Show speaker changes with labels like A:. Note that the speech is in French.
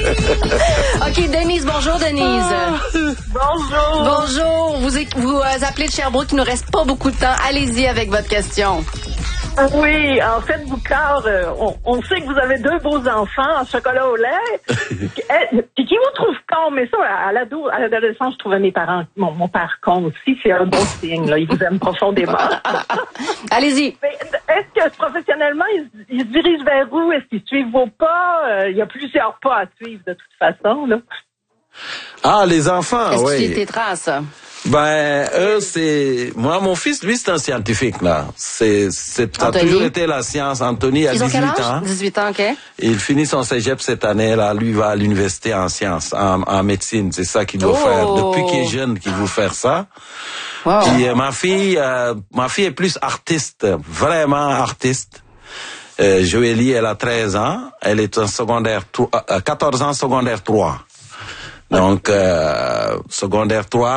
A: OK, Denise, bonjour Denise.
B: Bonjour.
A: Bonjour, vous appelez de Sherbrooke, il nous reste pas beaucoup de temps. Allez-y avec votre question.
B: Oui, en fait, Boucard, on sait que vous avez 2 beaux enfants en chocolat au lait. Puis qui vous trouve con, mais ça, à l'adolescence, je trouvais mes parents, mon père con aussi, c'est un bon signe, là. Il vous aime profondément.
A: Allez-y.
B: Mais est-ce que professionnellement, ils se dirigent vers où? Est-ce qu'ils suivent vos pas? Il y a plusieurs pas à suivre de toute façon, là.
C: Ah, les enfants,
A: Est-ce
C: oui.
A: que tu tes traces?
C: Ben, eux, c'est... Moi, mon fils, lui, c'est un scientifique, là. Ça a toujours été la science. Anthony a 18 ans.
A: 18 ans, OK.
C: Il finit son cégep cette année, là. Lui, va à l'université en sciences, en médecine. C'est ça qu'il doit faire. Depuis qu'il est jeune, qu'il veut faire ça.
A: Wow.
C: Puis, ma fille est plus artiste. Vraiment artiste. Joélie, elle a 13 ans. Elle est en secondaire, 14 ans, secondaire 3. Donc, secondaire 3.